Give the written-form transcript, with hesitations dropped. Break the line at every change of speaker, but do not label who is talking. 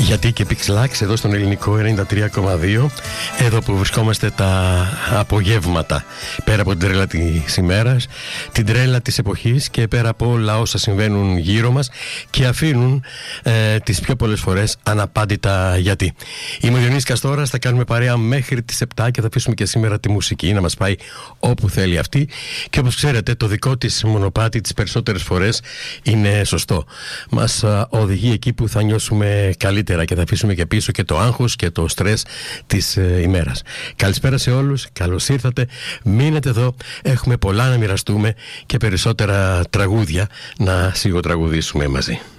Γιατί και Pixlax εδώ στον ελληνικό 93,2, εδώ που βρισκόμαστε τα απογεύματα, πέρα από την τρέλα της ημέρας, την τρέλα της εποχής και πέρα από όλα όσα συμβαίνουν γύρω μας και αφήνουν τις πιο πολλές φορές αναπάντητα γιατί. Είμαι ο Διονύσης Καστόρας, θα κάνουμε παρέα μέχρι τις 7 και θα αφήσουμε και σήμερα τη μουσική να μας πάει όπου θέλει αυτή, και όπως ξέρετε το δικό της μονοπάτι τις περισσότερες φορές είναι σωστό. Μας οδηγεί εκεί που θα νιώσουμε καλύτερα και θα αφήσουμε και πίσω και το άγχος και το στρες της ημέρας. Καλησπέρα σε όλους, καλώς ήρθατε, μείνετε εδώ, έχουμε πολλά να μοιραστούμε και περισσότερα τραγούδια να σιγοτραγουδήσουμε μαζί.